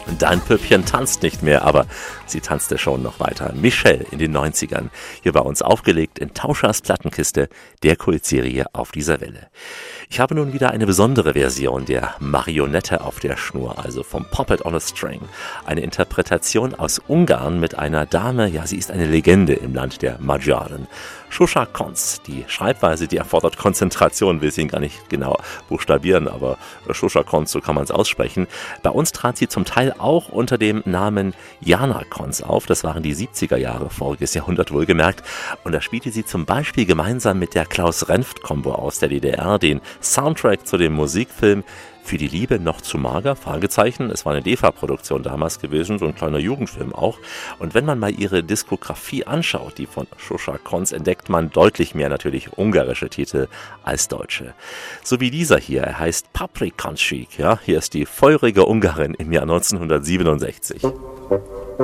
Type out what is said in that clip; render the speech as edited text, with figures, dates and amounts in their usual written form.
Dein Püppchen tanzt nicht mehr, aber sie tanzte schon noch weiter. Michelle in den 90ern. Hier bei uns aufgelegt in Tauschers Plattenkiste, der Kultserie auf dieser Welle. Ich habe nun wieder eine besondere Version der Marionette auf der Schnur, also vom Puppet on a String. Eine Interpretation aus Ungarn mit einer Dame, ja, sie ist eine Legende im Land der Magyaren. Zsuzsa Konc. Die Schreibweise, die erfordert Konzentration, will ich ihn gar nicht genau buchstabieren, aber Zsuzsa Konc, so kann man es aussprechen. Bei uns trat sie zum Teil auch unter dem Namen Jana Konc auf. Das waren die 70er Jahre, voriges Jahrhundert wohlgemerkt. Und da spielte sie zum Beispiel gemeinsam mit der Klaus-Renft-Kombo aus der DDR den Soundtrack zu dem Musikfilm Für die Liebe noch zu mager? Fragezeichen. Es war eine DEFA-Produktion damals gewesen, so ein kleiner Jugendfilm auch. Und wenn man mal ihre Diskografie anschaut, die von Zsuzsa Konc, entdeckt man deutlich mehr natürlich ungarische Titel als deutsche. So wie dieser hier, er heißt Paprikansik. Ja, hier ist die feurige Ungarin im Jahr 1967.